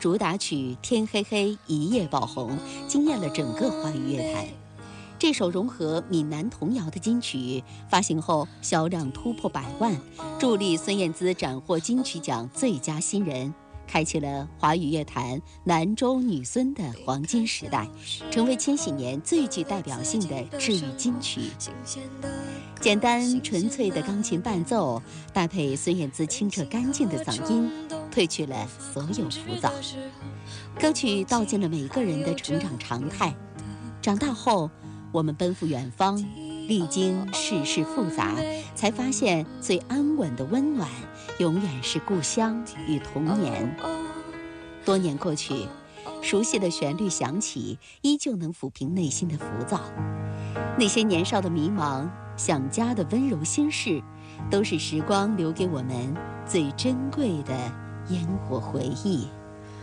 主打曲《天黑黑》一夜爆红，惊艳了整个华语乐坛。这首融合闽南童谣的金曲发行后销量突破100万，助力孙燕姿斩获金曲奖最佳新人，开启了华语乐坛男周女孙的黄金时代，成为千禧年最具代表性的治愈金曲。简单纯粹的钢琴伴奏，搭配孙燕姿清澈干净的嗓音，褪去了所有浮躁。歌曲道尽了每个人的成长常态。长大后，我们奔赴远方，历经世事复杂，才发现最安稳的温暖，永远是故乡与童年。多年过去，熟悉的旋律响起，依旧能抚平内心的浮躁。那些年少的迷茫，想家的温柔心事，都是时光留给我们最珍贵的烟火回忆。